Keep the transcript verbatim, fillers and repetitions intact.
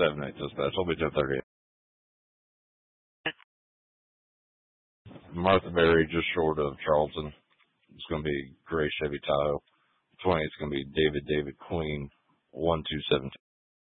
seven eight dispatch. I'll be ten thirty. Martha Berry, just short of Charlton. It's going to be gray Chevy Tahoe. twenty, it's going to be David David Queen, one two seven two.